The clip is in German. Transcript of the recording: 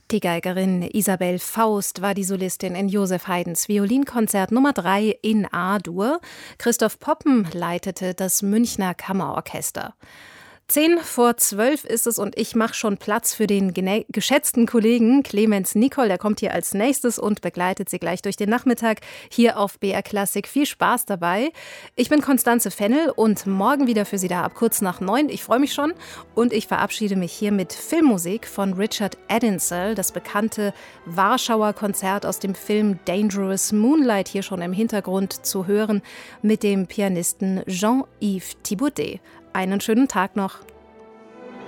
Die Geigerin Isabel Faust war die Solistin in Joseph Haydns Violinkonzert Nummer 3 in A-Dur. Christoph Poppen leitete das Münchner Kammerorchester. 11:10 ist es und ich mache schon Platz für den geschätzten Kollegen Clemens Nicol. Der kommt hier als nächstes und begleitet Sie gleich durch den Nachmittag hier auf BR Klassik. Viel Spaß dabei. Ich bin Constanze Fennel und morgen wieder für Sie da ab kurz nach 9. Ich freue mich schon und ich verabschiede mich hier mit Filmmusik von Richard Edinsel. Das bekannte Warschauer Konzert aus dem Film Dangerous Moonlight hier schon im Hintergrund zu hören mit dem Pianisten Jean-Yves Thibaudet. Einen schönen Tag noch.